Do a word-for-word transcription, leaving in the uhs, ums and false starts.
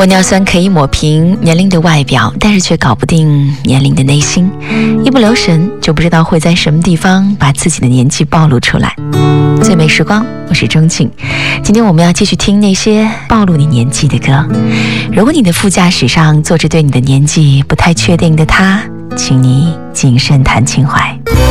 玻尿酸可以抹平年龄的外表，但是却搞不定年龄的内心，一不留神就不知道会在什么地方把自己的年纪暴露出来。最美时光，我是钟庆，今天我们要继续听那些暴露你年纪的歌。如果你的副驾驶上坐着对你的年纪不太确定的他，请你谨慎谈情怀。